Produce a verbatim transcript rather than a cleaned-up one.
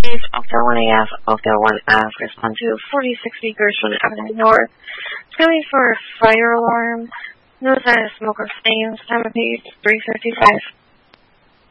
East, Oakdale one A F, Oakdale one F, respond to forty-six Gershwin Avenue North. Coming for a fire alarm. No sign of smoke or flames. Time of page three fifty-five.